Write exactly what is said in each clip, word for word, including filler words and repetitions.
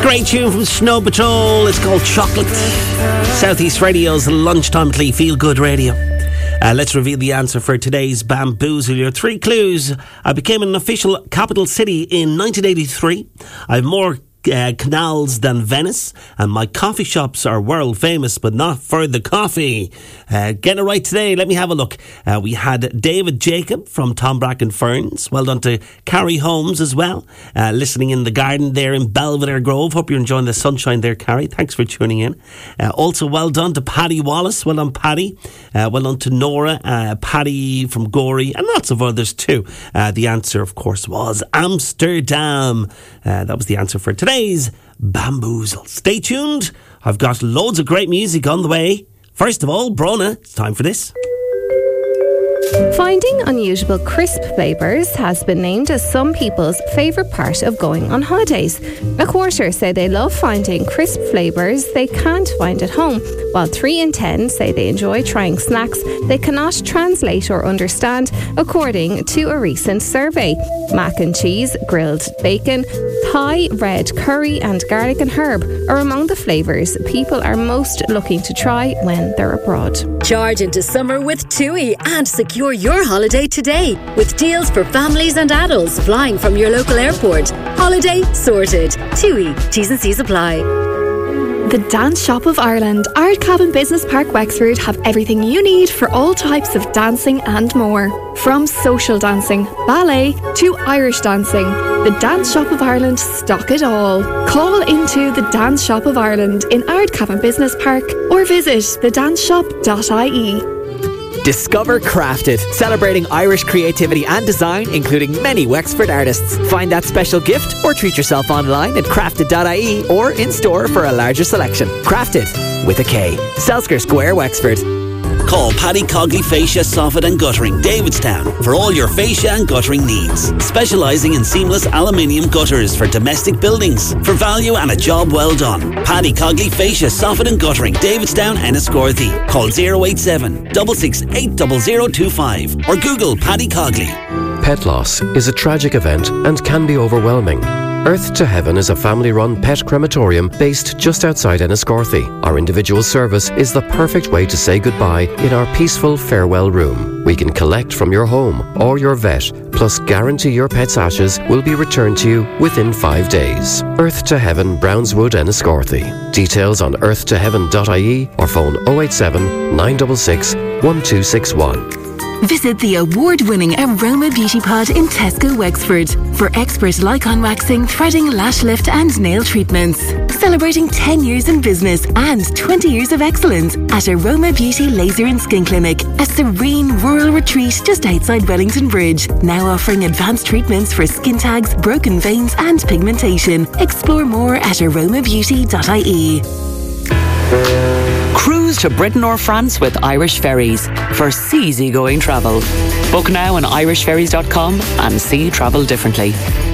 Great tune from Snow Patrol. It's called Chocolate. Southeast Radio's lunchtime feel good radio. Uh, let's reveal the answer for today's Bamboozle. Your three clues. I became an official capital city in nineteen eighty-three. I have more Uh, canals than Venice, and my coffee shops are world famous, but not for the coffee. Uh, get it right today. Let me have a look. Uh, we had David Jacob from Tom Bracken Ferns. Well done to Carrie Holmes as well, uh, listening in the garden there in Belvedere Grove. Hope you're enjoying the sunshine there, Carrie. Thanks for tuning in. Uh, also, well done to Paddy Wallace. Well done, Paddy. Uh, well done to Nora, uh, Paddy from Gorey, and lots of others too. Uh, the answer, of course, was Amsterdam. Uh, that was the answer for today. Bamboozle. Stay tuned. I've got loads of great music on the way. First of all, Brona, it's time for this. Finding unusual crisp flavours has been named as some people's favourite part of going on holidays. A quarter say they love finding crisp flavours they can't find at home, while three in ten say they enjoy trying snacks they cannot translate or understand, according to a recent survey. Mac and cheese, grilled bacon, Thai red curry and garlic and herb are among the flavours people are most looking to try when they're abroad. Charge into summer with TUI and secure your holiday today with deals for families and adults flying from your local airport. Holiday sorted. TUI. T's and C's apply. The Dance Shop of Ireland, Ardcabin Business Park, Wexford have everything you need for all types of dancing and more. From social dancing, ballet to Irish dancing, the Dance Shop of Ireland stock it all. Call into the Dance Shop of Ireland in Ardcabin Business Park or visit the dance shop dot I E. Discover Crafted, celebrating Irish creativity and design, including many Wexford artists. Find that special gift or treat yourself online at crafted dot I E or in store for a larger selection. Crafted, with a K. Selsker Square, Wexford. Call Paddy Cogley Fascia, Soffit and Guttering, Davidstown, for all your fascia and guttering needs. Specialising in seamless aluminium gutters for domestic buildings. For value and a job well done. Paddy Cogley Fascia, Soffit and Guttering, Davidstown, Enniscorthy. Call zero eight seven, six six eight, zero zero two five or Google Paddy Cogley. Pet loss is a tragic event and can be overwhelming. Earth to Heaven is a family-run pet crematorium based just outside Enniscorthy. Our individual service is the perfect way to say goodbye in our peaceful farewell room. We can collect from your home or your vet, plus guarantee your pet's ashes will be returned to you within five days. Earth to Heaven, Brownswood, Enniscorthy. Details on earth to heaven dot I E or phone oh eight seven, nine six six, one two six one. Visit the award-winning Aroma Beauty Pod in Tesco, Wexford for expert Lycon waxing, threading, lash lift and nail treatments. Celebrating ten years in business and twenty years of excellence at Aroma Beauty Laser and Skin Clinic, a serene rural retreat just outside Wellington Bridge. Now offering advanced treatments for skin tags, broken veins and pigmentation. Explore more at aroma beauty dot I E. Cruise to Britain or France with Irish Ferries for seasygoing travel. Book now on irish ferries dot com and see travel differently.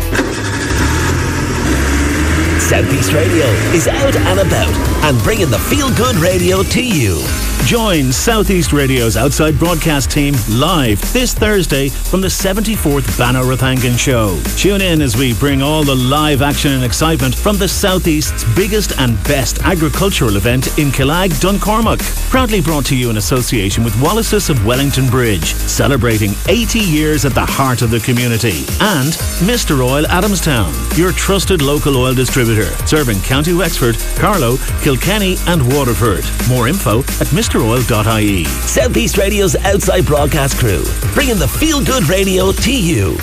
Southeast Radio is out and about and bringing the feel-good radio to you. Join Southeast Radio's outside broadcast team live this Thursday from the seventy-fourth Banner Rathangan Show. Tune in as we bring all the live action and excitement from the Southeast's biggest and best agricultural event in Killag, Duncormac. Proudly brought to you in association with Wallace's of Wellington Bridge, celebrating eighty years at the heart of the community. And Mister Oil Adamstown, your trusted local oil distributor, serving County Wexford, Carlow, Kilkenny and Waterford. More info at mister oil dot I E. Southeast Radio's outside broadcast crew, bringing the feel-good radio to you.